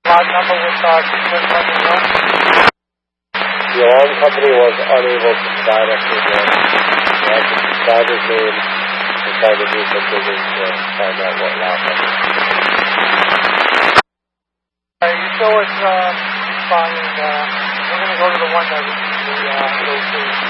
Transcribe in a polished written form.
Lot number with T-671. The alarm company was unable to provide us with the driver's name and tried to do some digging to find out what lot number. You still responding, we're going to go to the one that we go to.